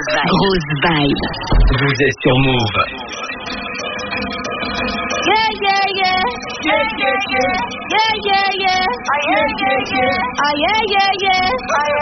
Grosse vibe. Vous êtes sur Move. Yeah, yeah, yeah. Yeah, yeah, yeah. Yeah, yeah, yeah. Ah, yeah, yeah, yeah. Ah, yeah, yeah, yeah.